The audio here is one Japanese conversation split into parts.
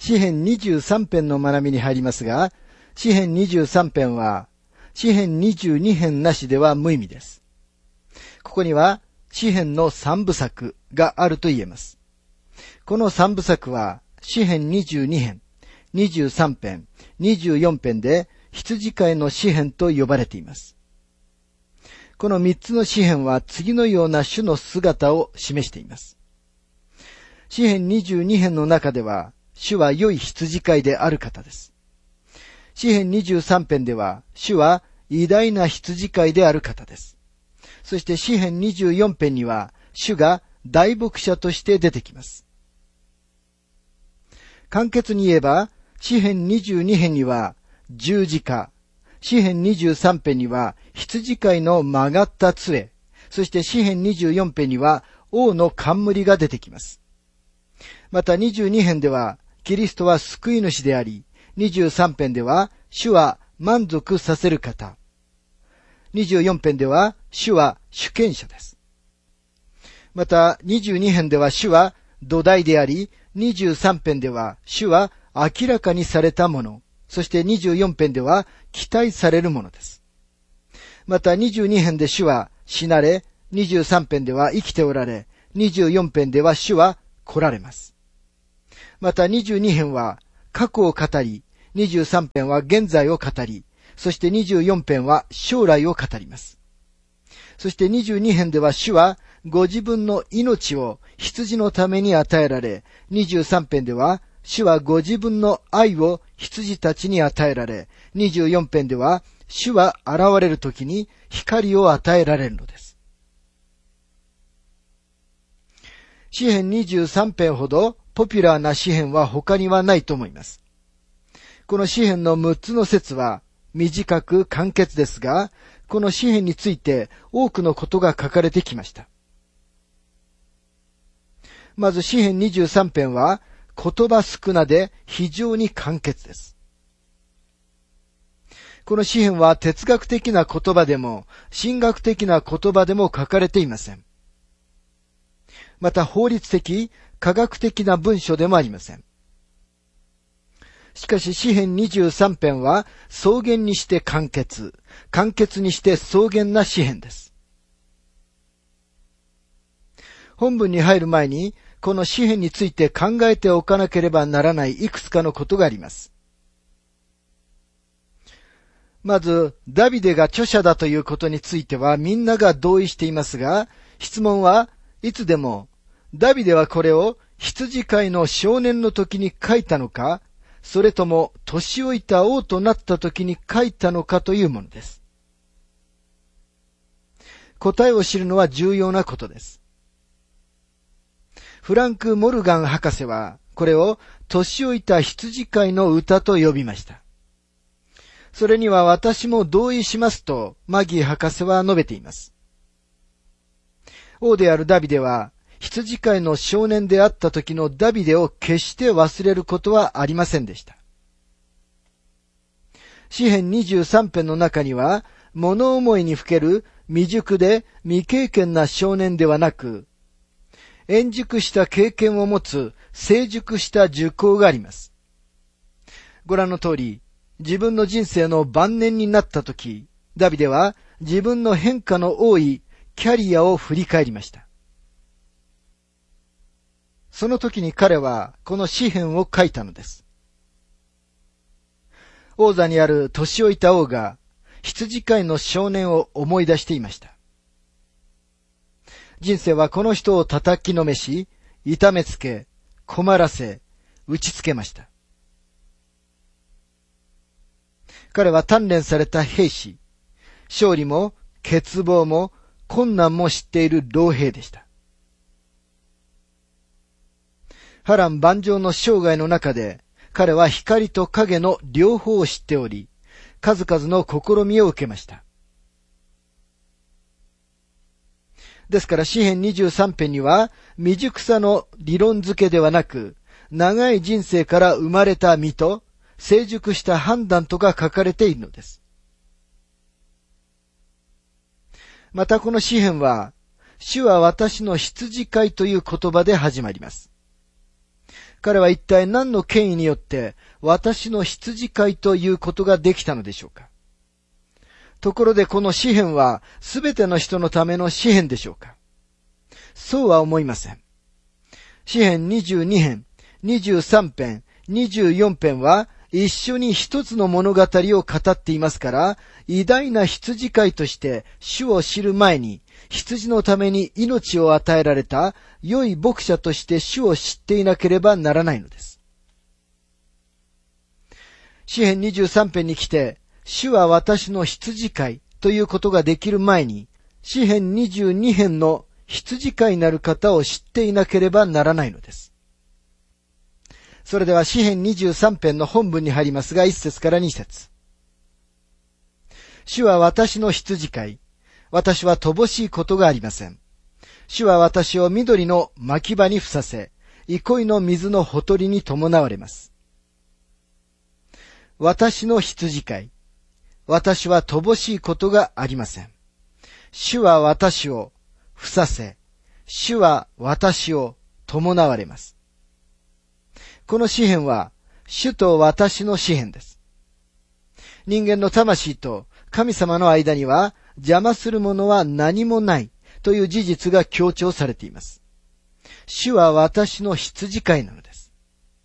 詩編23編の学びに入りますが、詩編23編は、詩編22編なしでは無意味です。ここには、詩編の3部作があると言えます。この3部作は、詩編22編、23編、24編で、羊飼いの詩編と呼ばれています。この3つの詩編は次のような主の姿を示しています。詩編22編の中では、主は良い羊飼いである方です。詩編23編では、主は偉大な羊飼いである方です。そして詩編24編には、主が大牧者として出てきます。簡潔に言えば、詩編22編には、十字架、詩編23編には、羊飼いの曲がった杖、そして詩編24編には、王の冠が出てきます。また22編では、キリストは救い主であり、23編では、主は満足させる方。24編では、主は主権者です。また22編では、主は土台であり、23編では、主は明らかにされたもの。そして24編では、期待されるものです。また22編で主は死なれ、23編では生きておられ、24編では主は来られます。また22編は過去を語り、23編は現在を語り、そして24編は将来を語ります。そして22編では主はご自分の命を羊のために与えられ、23編では主はご自分の愛を羊たちに与えられ、24編では主は現れるときに光を与えられるのです。詩編23編ほどポピュラーな詩編は他にはないと思います。この詩編の6つの節は短く簡潔ですが、この詩編について多くのことが書かれてきました。まず詩編23編は言葉少なで非常に簡潔です。この詩編は哲学的な言葉でも神学的な言葉でも書かれていません。また法律的、科学的な文書でもありません。しかし詩編23編は草原にして簡潔、簡潔にして草原な詩編です。本文に入る前にこの詩編について考えておかなければならないいくつかのことがあります。まず、ダビデが著者だということについてはみんなが同意していますが、質問はいつでも、ダビデはこれを羊飼いの少年の時に書いたのか、それとも年老いた王となった時に書いたのかというものです。答えを知るのは重要なことです。フランク・モルガン博士は、これを年老いた羊飼いの歌と呼びました。それには私も同意しますと、マギー博士は述べています。王であるダビデは、羊飼いの少年であった時のダビデを決して忘れることはありませんでした。詩編23編の中には、物思いにふける未熟で未経験な少年ではなく、円熟した経験を持つ成熟した受講があります。ご覧の通り、自分の人生の晩年になった時、ダビデは自分の変化の多いキャリアを振り返りました。その時に彼はこの詩編を書いたのです。王座にある年老いた王が羊飼いの少年を思い出していました。人生はこの人を叩きのめし、痛めつけ、困らせ、打ちつけました。彼は鍛錬された兵士、勝利も欠乏も困難も知っている老兵でした。波乱万丈の生涯の中で、彼は光と影の両方を知っており、数々の試みを受けました。ですから詩編23編には、未熟さの理論付けではなく、長い人生から生まれた実と、成熟した判断とが書かれているのです。またこの詩編は、主は私の羊飼いという言葉で始まります。 彼は一体何の権威によって私の羊飼いということができたのでしょうか。ところでこの詩編はすべての人のための詩編でしょうか。そうは思いません。詩編22編、23編、24編は一緒に一つの物語を語っていますから、偉大な羊飼いとして主を知る前に、羊のために命を与えられた良い牧者として主を知っていなければならないのです。詩編23編に来て、主は私の羊飼いということができる前に、詩編22編の羊飼いなる方を知っていなければならないのです。それでは詩編23編の本文に入りますが、1節から2節。主は私の羊飼い。私は乏しいことがありません。主は私を緑の牧場にふさせ、憩いの水のほとりに伴われます。私の羊飼い。私は乏しいことがありません。主は私をふさせ、主は私を伴われます。この詩編は、主と私の詩編です。人間の魂と神様の間には邪魔するものは何もないという事実が強調されています。主は私の羊飼いなのです。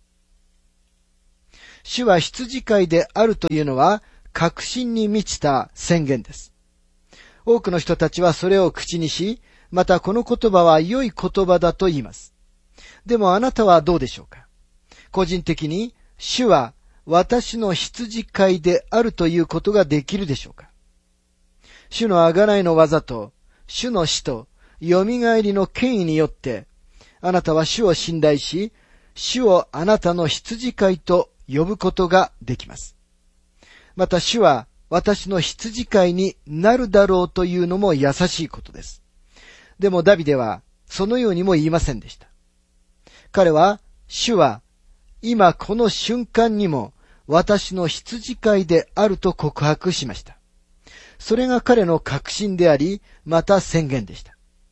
主は羊飼いであるというのは確信に満ちた宣言です。多くの人たちはそれを口にし、またこの言葉は良い言葉だと言います。でもあなたはどうでしょうか。個人的に主は私の羊飼いであるということができるでしょうか。主の贖いの技と主の死と蘇りの権威によってあなたは主を信頼し、主をあなたの羊飼いと呼ぶことができます。また主は私の羊飼いになるだろうというのも優しいことです。でもダビデはそのようにも言いませんでした。彼は主は今この瞬間にも私の羊飼いであると告白しました。それが彼の確信であり、また宣言でした。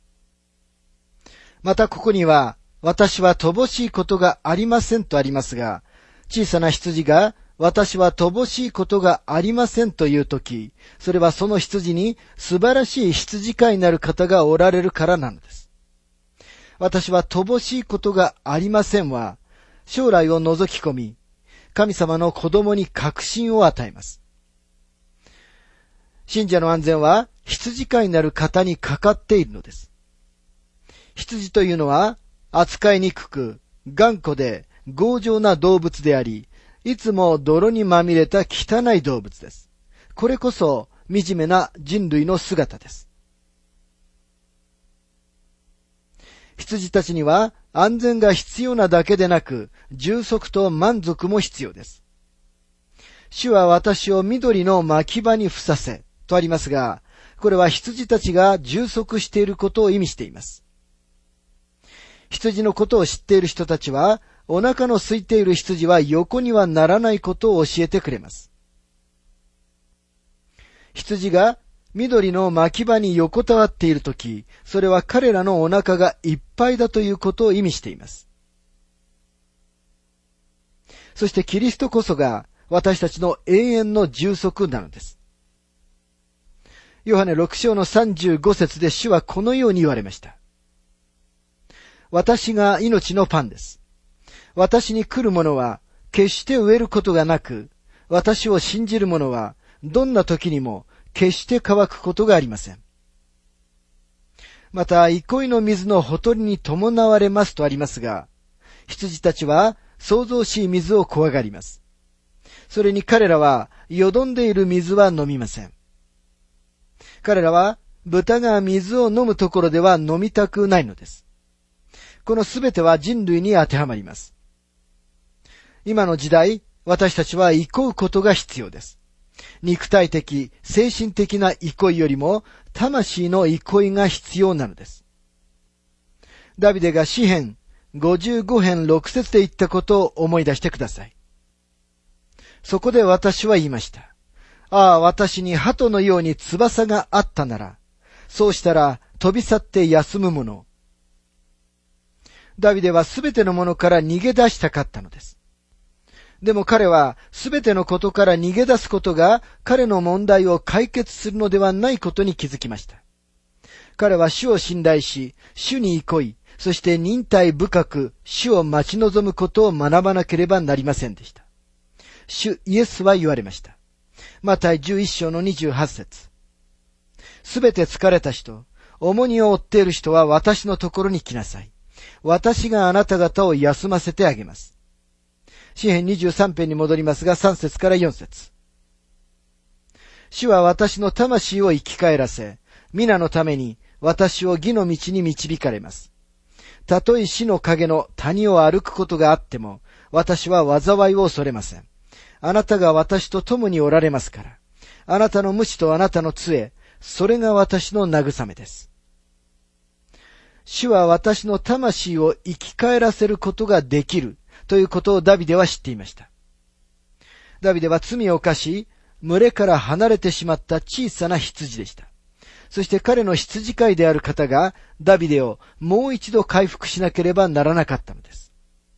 またここには、私は乏しいことがありませんとありますが、小さな羊が私は乏しいことがありませんというとき、それはその羊に素晴らしい羊飼いなる方がおられるからなのです。私は乏しいことがありませんは、将来を覗き込み、神様の子供に確信を与えます。信者の安全は羊飼いなる方にかかっているのです。羊というのは扱いにくく、頑固で強情な動物であり、いつも泥にまみれた汚い動物です。これこそ惨めな人類の姿です。羊たちには安全が必要なだけでなく、充足と満足も必要です。主は私を緑の牧場にふさせ、とありますが、これは羊たちが充足していることを意味しています。羊のことを知っている人たちは、お腹の空いている羊は横にはならないことを教えてくれます。羊が緑の牧場に横たわっているとき、それは彼らのお腹がいっぱいだということを意味しています。そしてキリストこそが私たちの永遠の充足なのです。ヨハネ6章の35節で主はこのように言われました。私が命のパンです。私に来る者は決して飢えることがなく、私を信じる者はどんな時にも決して乾くことがありません。また、憩いの水のほとりに伴われますとありますが、羊たちは創造しい水を怖がります。それに彼らはよどんでいる水は飲みません。彼らは豚が水を飲むところでは飲みたくないのです。このすべては人類に当てはまります。今の時代、私たちは憩うことが必要です。肉体的、精神的な憩いよりも、魂の憩いが必要なのです。ダビデが詩編55編6節で言ったことを思い出してください。そこで私は言いました。ああ、私に鳩のように翼があったなら、そうしたら飛び去って休むもの。 ダビデはすべてのものから逃げ出したかったのです。でも彼はすべてのことから逃げ出すことが彼の問題を解決するのではないことに気づきました。彼は主を信頼し、主に憩い、そして忍耐深く主を待ち望むことを学ばなければなりませんでした。主イエスは言われました。マタイ11章の28節。すべて疲れた人、重荷を負っている人は私のところに来なさい。私があなた方を休ませてあげます。詩編23編に戻りますが3節から4節。主は私の魂を生き返らせ、皆のために私を義の道に導かれます。たとえ死の影の谷を歩くことがあっても、私は災いを恐れません。あなたが私と共におられますから。あなたの鞭とあなたの杖、それが私の慰めです。主は私の魂を生き返らせることができるということをダビデは知っていました。ダビデは罪を犯し、群れから離れてしまった小さな羊でした。そして彼の羊飼いである方がダビデをもう一度回復しなければならなかったのです。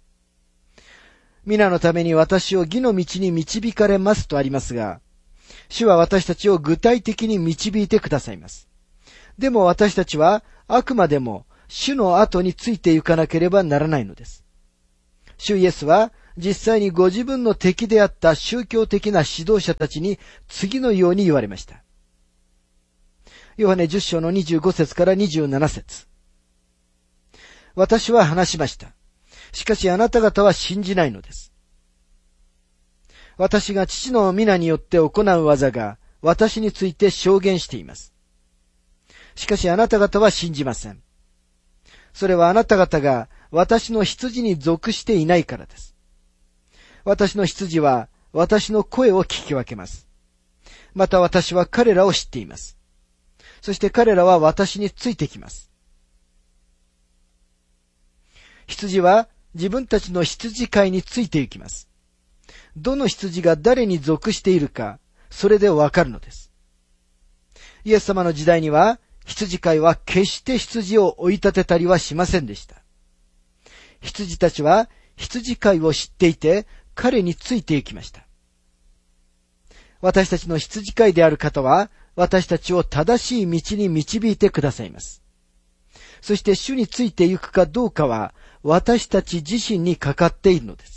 皆のために私を義の道に導かれますとありますが、主は私たちを具体的に導いてくださいます。でも私たちはあくまでも主の後について行かなければならないのです。主イエスは実際にご自分の敵であった宗教的な指導者たちに次のように言われました。ヨハネ10章の25節から27節。私は話しました。しかしあなた方は信じないのです。私が父の皆によって行う技が私について証言しています。しかしあなた方は信じません。それはあなた方が私の羊に属していないからです。私の羊は私の声を聞き分けます。また私は彼らを知っています。そして彼らは私についてきます。羊は自分たちの羊飼いについて行きます。どの羊が誰に属しているか、それでわかるのです。イエス様の時代には、羊飼いは決して羊を追い立てたりはしませんでした。羊たちは羊飼いを知っていて、彼について行きました。私たちの羊飼いである方は、私たちを正しい道に導いてくださいます。そして主について行くかどうかは、私たち自身にかかっているのです。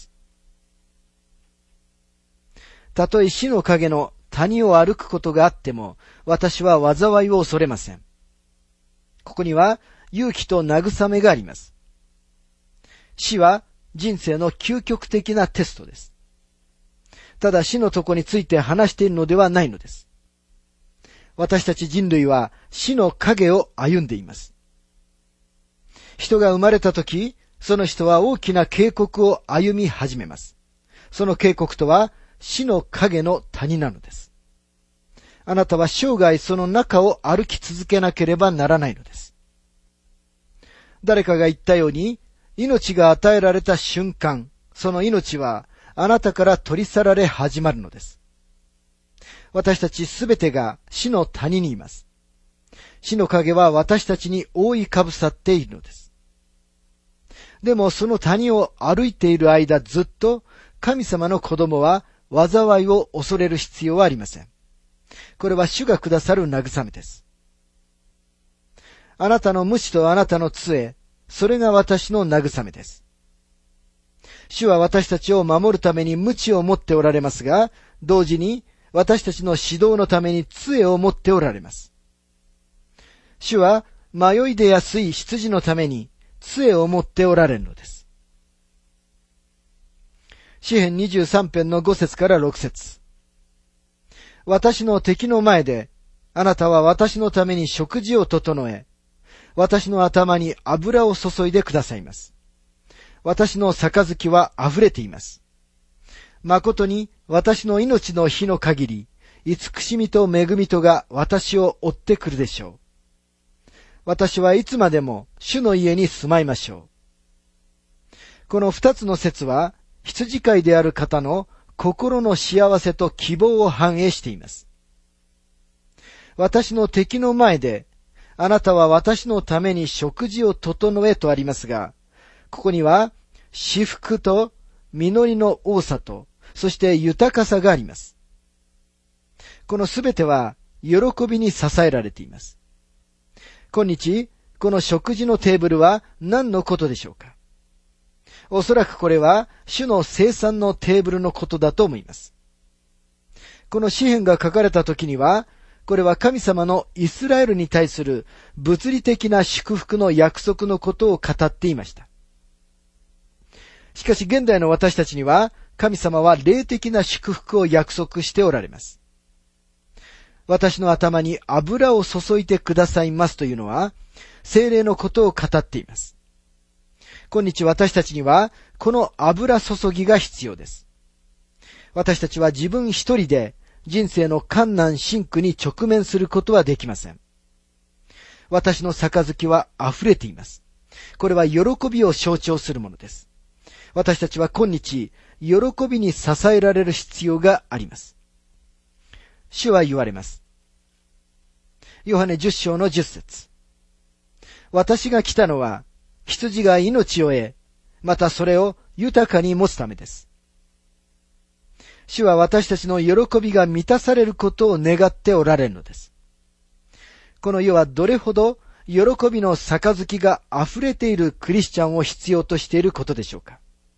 たとえ死の影の谷を歩くことがあっても、私は災いを恐れません。ここには勇気と慰めがあります。死は人生の究極的なテストです。ただ死のとこについて話しているのではないのです。私たち人類は死の影を歩んでいます。人が生まれたとき、その人は大きな渓谷を歩み始めます。その渓谷とは死の影の谷なのです。あなたは生涯その中を歩き続けなければならないのです。誰かが言ったように、命が与えられた瞬間、その命はあなたから取り去られ始まるのです。私たちすべてが死の谷にいます。死の影は私たちに覆いかぶさっているのです。でもその谷を歩いている間ずっと神様の子供は災いを恐れる必要はありません。これは主がくださる慰めです。あなたの鞭とあなたの杖、それが私の慰めです。主は私たちを守るために鞭を持っておられますが、同時に私たちの指導のために杖を持っておられます。主は迷い出やすい羊のために杖を持っておられるのです。詩編23編の5節から6節。私の敵の前で、あなたは私のために食事を整え、私の頭に油を注いでくださいます。私の杯は溢れています。誠に私の命の日の限り、慈しみと恵みとが私を追ってくるでしょう。私はいつまでも主の家に住まいましょう。この二つの説は、羊飼いである方の心の幸せと希望を反映しています。私の敵の前で、あなたは私のために食事を整えとありますが、 ここには、至福と実りの多さと、そして豊かさがあります。このすべては、喜びに支えられています。今日、この食事のテーブルは何のことでしょうか。おそらくこれは、主の聖餐のテーブルのことだと思います。この詩篇が書かれた時には、これは神様のイスラエルに対する物理的な祝福の約束のことを語っていました。しかし現代の私たちには、神様は霊的な祝福を約束しておられます。私の頭に油を注いでくださいますというのは、聖霊のことを語っています。今日私たちには、この油注ぎが必要です。私たちは自分一人で人生の困難辛苦に直面することはできません。私の杯は溢れています。これは喜びを象徴するものです。私たちは今日、喜びに支えられる必要があります。主は言われます。ヨハネ10章の10節。私が来たのは、羊が命を得、またそれを豊かに持つためです。主は私たちの喜びが満たされることを願っておられるのです。この世はどれほど喜びの杯が溢れているクリスチャンを必要としていることでしょうか。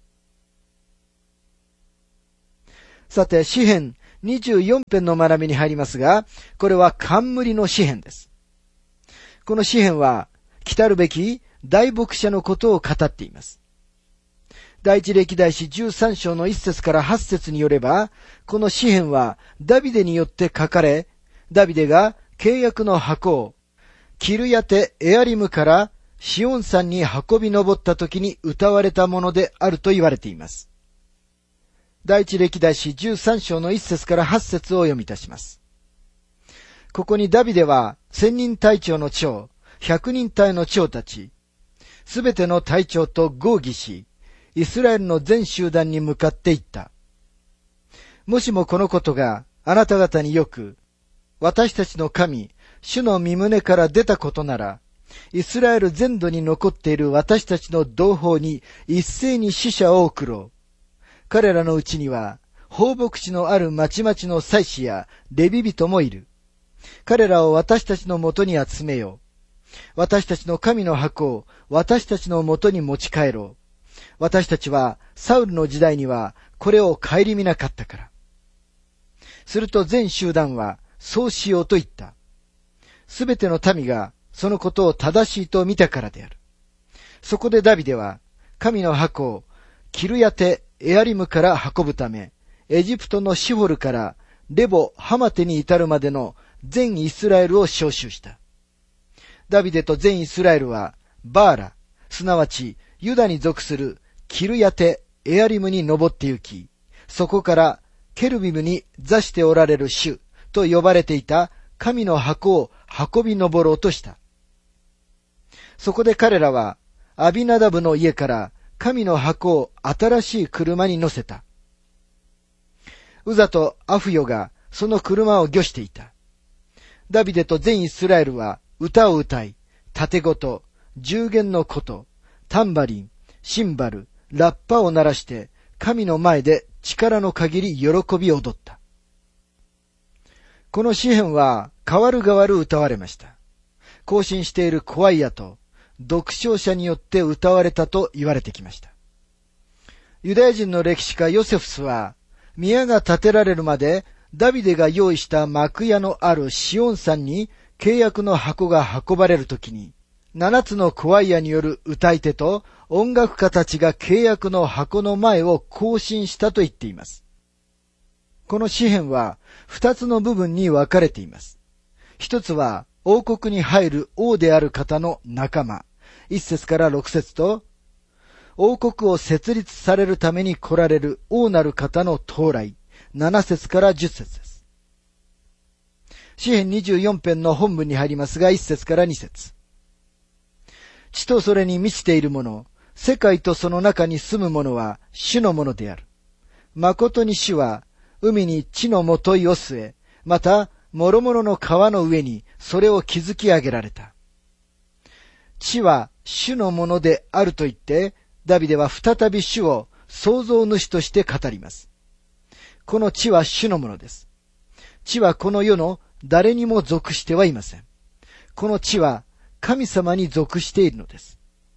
さて、詩編24編の学びに入りますが、これは冠の詩編です。この詩編は、来るべき大牧者のことを語っています。第一歴代史13章の1節から8節によれば、この詩編はダビデによって書かれ、ダビデが契約の箱をキルヤテ・エアリムからシオン山に運び上った時に歌われたものであると言われています。第一歴代史13章の1節から8節を読み出します。ここにダビデは1000人隊長の長、100人隊の長たち、すべての隊長と合議し、イスラエルの全集団に向かっていった。もしもこのことがあなた方によく、私たちの神、主の御胸から出たことなら、イスラエル全土に残っている私たちの同胞に一斉に死者を送ろう。彼らのうちには、放牧地のある町々の祭司やレビ人もいる。彼らを私たちのもとに集めよう。私たちの神の箱を私たちのもとに持ち帰ろう。私たちはサウルの時代にはこれを顧みなかったから。すると全集団はそうしようと言った。すべての民がそのことを正しいと見たからである。そこでダビデは神の箱をキルヤテ・エアリムから運ぶため、エジプトのシホルからレボ・ハマテに至るまでの全イスラエルを招集した。ダビデと全イスラエルはバーラ、すなわちユダに属するキルヤテ・エアリムに登って行き、そこからケルビムに座しておられる主と呼ばれていた神の箱を運び登ろうとした。そこで彼らはアビナダブの家から神の箱を新しい車に乗せた。ウザとアフヨがその車を御していた。ダビデと全イスラエルは歌を歌い、盾琴、十弦の琴、タンバリン、シンバル、ラッパを鳴らして神の前で力の限り喜び踊った。この詩篇は代わる代わる歌われました。行進しているコワイアと読唱者によって歌われたと言われてきました。ユダヤ人の歴史家ヨセフスは、宮が建てられるまでダビデが用意した幕屋のあるシオン山に契約の箱が運ばれるときに、7つのコワイアによる歌い手と音楽家たちが契約の箱の前を行進したと言っています。この詩篇は2つの部分に分かれています。一つは王国に入る王である方の仲間、1節から6節と、王国を設立されるために来られる王なる方の到来、7節から10節です。詩編24編の本文に入りますが、1節から2節。地とそれに満ちているもの、世界とその中に住むものは主のものである。誠に主は、海に地のもといを据え、また、諸々の川の上にそれを築き上げられた。地は主のものであると言って、 ダビデは再び主を創造主として語ります。この地は主のものです。地はこの世の誰にも属してはいません。この地は神様に属しているのです。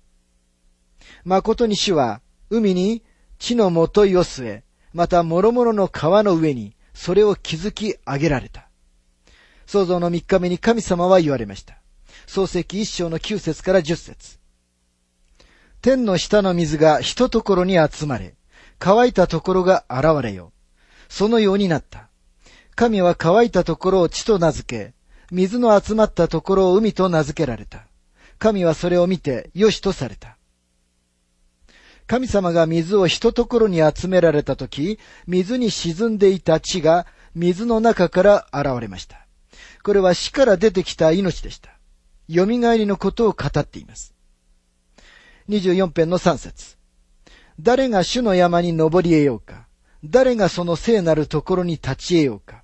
誠に主は海に地のもといを据え、また諸々の川の上にそれを築き上げられた。創造の3日目に神様は言われました。創世記1章の9節から10節。天の下の水がひとところに集まれ、乾いたところが現れよ。そのようになった。神は乾いたところを地と名付け、水の集まったところを海と名付けられた。神はそれを見てよしとされた。神様が水をひとところに集められたとき、水に沈んでいた地が水の中から現れました。これは死から出てきた命でした。よみがえりのことを語っています。24編の3節。誰が主の山に登り得ようか。誰がその聖なるところに立ち得ようか。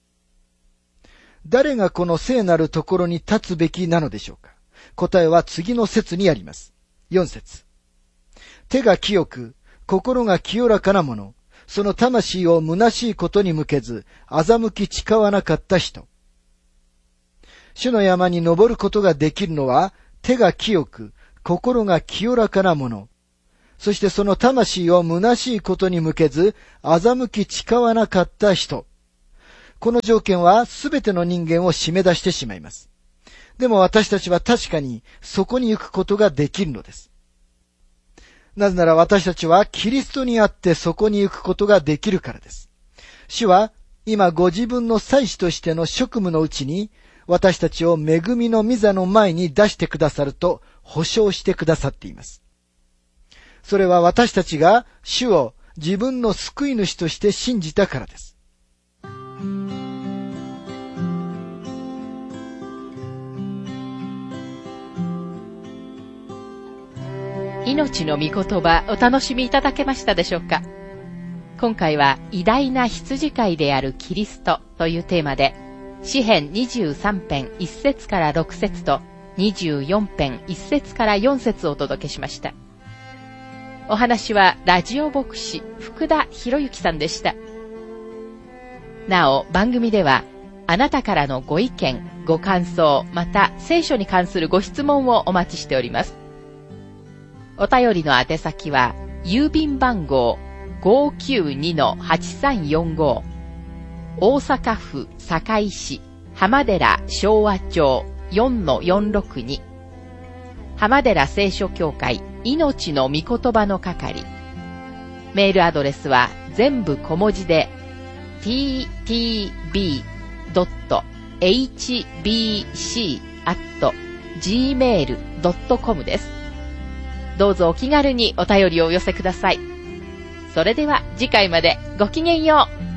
誰がこの聖なるところに立つべきなのでしょうか。答えは次の節にあります。4節。手が清く、心が清らかな者、その魂を虚しいことに向けず、欺き誓わなかった人。主の山に登ることができるのは、手が清く、心が清らかな者、そしてその魂を虚しいことに向けず、欺き誓わなかった人。この条件はすべての人間を締め出してしまいます。でも私たちは確かにそこに行くことができるのです。なぜなら私たちはキリストにあってそこに行くことができるからです。主は今ご自分の祭司としての職務のうちに私たちを恵みの御座の前に出してくださると保証してくださっています。それは私たちが主を自分の救い主として信じたからです。 命の御言葉お楽しみいただけましたでしょうか。今回は偉大な羊飼いであるキリストというテーマで詩編23編1節から6節と24編1節から4節をお届けしました。お話はラジオ牧師福田博之さんでした。なお番組ではあなたからのご意見ご感想また聖書に関するご質問をお待ちしております。お便りの宛先は郵便番号 592-8345 大阪府堺市浜寺昭和町 4-462 浜寺聖書協会命の御言葉の係。メールアドレスは全部小文字で ttb.hbc@gmail.com です。どうぞお気軽にお便りをお寄せください。それでは次回までごきげんよう。